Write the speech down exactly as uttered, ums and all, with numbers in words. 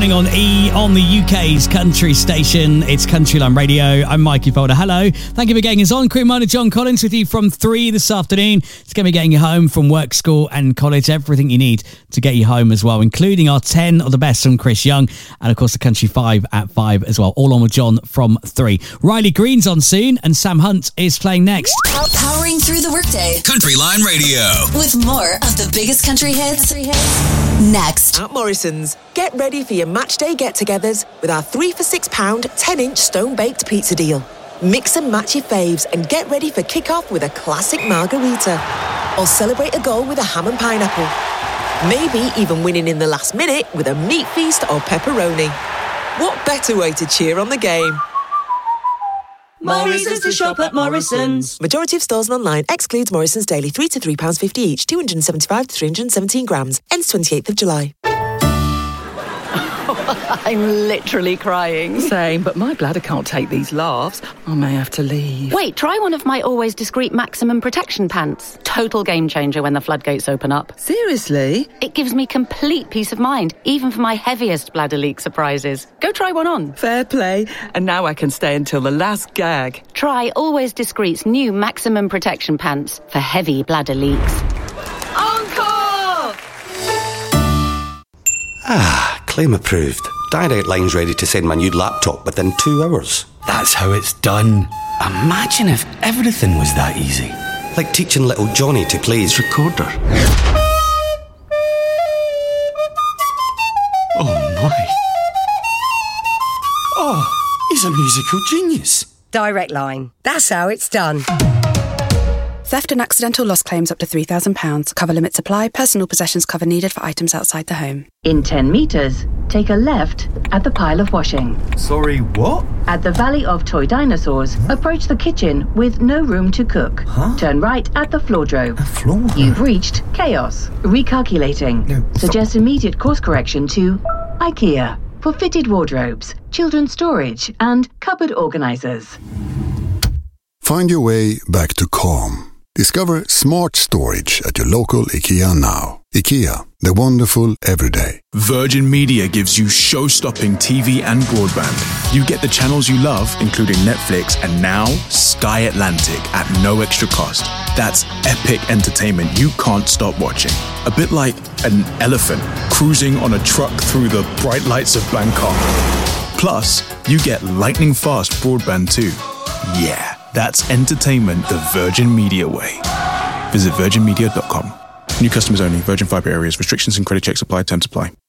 morning on E on the U K's country station. It's Countryline Radio. I'm Mikey Folder. Hello. Thank you for getting us on. Crew manager John Collins with you from three this afternoon. It's going to be getting you home from work, school and college. Everything you need to get you home as well, including our ten of the best from Chris Young. And, of course, the Country five at five as well. All on with John from three. Riley Green's on soon and Sam Hunt is playing next. Powering through the workday. Countryline Radio. With more of the biggest country hits. Country hits. Next. At Morrison's, get ready for your match day get-togethers with our three for six pound, ten-inch stone-baked pizza deal. Mix and match your faves and get ready for kick-off with a classic margarita. Or celebrate a goal with a ham and pineapple. Maybe even winning in the last minute with a meat feast or pepperoni. What better way to cheer on the game? More reasons to shop at Morrison's. Majority of stores and online excludes Morrison's daily three to three pounds fifty each, two hundred seventy-five to three hundred seventeen grams. Ends twenty-eighth of July. I'm literally crying. Same, but my bladder can't take these laughs. I may have to leave. Wait, try one of my always discreet maximum protection pants. Total game changer when the floodgates open up. Seriously? It gives me complete peace of mind, even for my heaviest bladder leak surprises. Go try one on. Fair play. And now I can stay until the last gag. Try Always Discreet's new maximum protection pants for heavy bladder leaks. Encore! Ah, claim approved. Direct Line's ready to send my new laptop within two hours. That's how it's done. Imagine if everything was that easy. Like teaching little Johnny to play his recorder. Oh my. Oh, he's a musical genius. Direct Line. That's how it's done. Theft and accidental loss claims up to three thousand pounds. Cover limits apply. Personal possessions cover needed for items outside the home. In ten metres, take a left at the pile of washing. Sorry, what? At the Valley of Toy Dinosaurs, approach the kitchen with no room to cook. Huh? Turn right at the floor drove. A floor drove? You've reached chaos. Recalculating. No, Suggest immediate course correction to IKEA for fitted wardrobes, children's storage and cupboard organisers. Find your way back to calm. Discover smart storage at your local IKEA now. IKEA, the wonderful everyday. Virgin Media gives you show-stopping T V and broadband. You get the channels you love, including Netflix and now Sky Atlantic at no extra cost. That's epic entertainment you can't stop watching. A bit like an elephant cruising on a truck through the bright lights of Bangkok. Plus, you get lightning-fast broadband too. Yeah. That's entertainment the Virgin Media way. Visit virgin media dot com. New customers only. Virgin Fibre areas. Restrictions and credit checks apply. Terms apply.